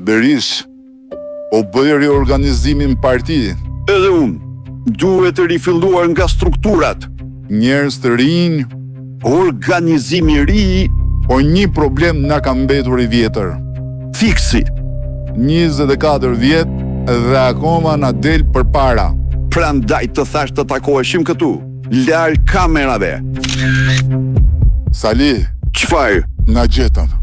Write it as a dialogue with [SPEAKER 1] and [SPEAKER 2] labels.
[SPEAKER 1] Berish, o bëj riorganizimin parti.
[SPEAKER 2] Edhe unë, duhet të rifilluar nga strukturat.
[SPEAKER 1] Njerëz të rinj,
[SPEAKER 2] Organizimi ri,
[SPEAKER 1] po një problem na ka mbetur i vjetër.
[SPEAKER 2] fiksi.
[SPEAKER 1] 24 vjet dhe akoma na del përpara.
[SPEAKER 2] Prandaj të thash të takoheshim këtu, larg kamerave.
[SPEAKER 1] Sali,
[SPEAKER 2] Çfarë?
[SPEAKER 1] na gjetëm.